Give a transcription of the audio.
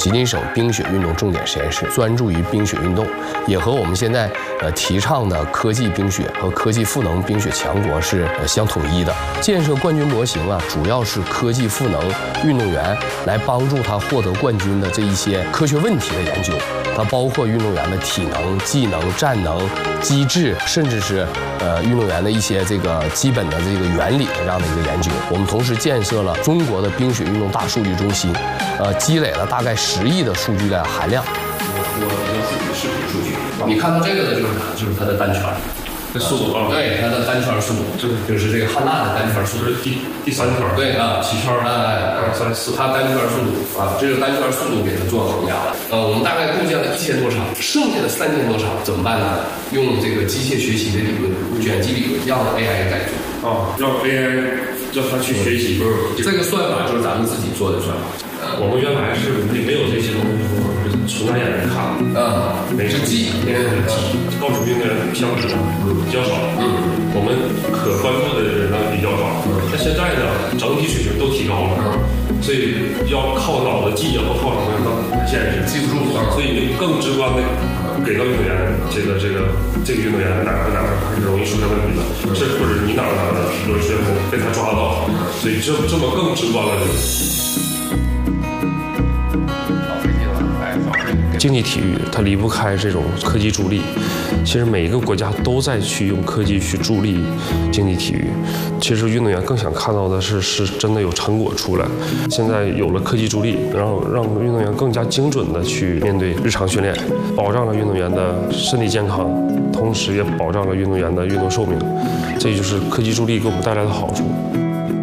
吉林省冰雪运动重点实验室，专注于冰雪运动，也和我们现在提倡的科技冰雪和科技赋能冰雪强国是相统一的。建设冠军模型啊，主要是科技赋能运动员来帮助他获得冠军的这一些科学问题的研究，它包括运动员的体能、技能、战能、机制，甚至是运动员的一些这个基本的这个原理的这样的一个研究。我们同时建设了中国的冰雪运动大数据中心，积累了大概10亿的数据的含量。我比较属于视频数据，你看到这个的就是啥？就是它的单圈。速度啊，对，它的单圈速度，就是这个汉娜的单圈速度，第3圈，对啊，7圈，2、3、4，它单圈速度啊，这个单圈速度给它做衡量了。我们大概构建了1000多场，剩下的3000多场怎么办呢？用这个机械学习的理论、卷积理论，让 AI 来做啊，让 AI 让它去学习。这个算法就是咱们自己做的算法。 我们原来是没有这些东西，从拿眼睛看，每是记，告诉运动员相知比较少，我们可关注的人呢比较少。那现在呢，整体水平都提高了，所以要靠脑子记也不靠什么现实，记不住，所以更直观的给到运动员这个运动员哪个容易出现问题了，这或者你哪的轮旋风被他抓到，所以这么更直观了。 竞技体育它离不开这种科技助力，其实每一个国家都在去用科技去助力竞技体育。其实运动员更想看到的是真的有成果出来。现在有了科技助力，然后让运动员更加精准的去面对日常训练，保障了运动员的身体健康，同时也保障了运动员的运动寿命。这就是科技助力给我们带来的好处。